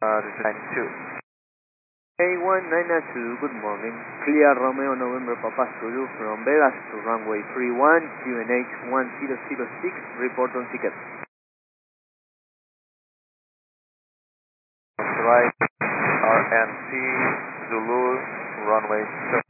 This is 92. A1992, good morning. Clear Romeo November Papa Zulu from Vegas to runway 31, QNH 1006, report on ticket. Right, RNC, Zulu, runway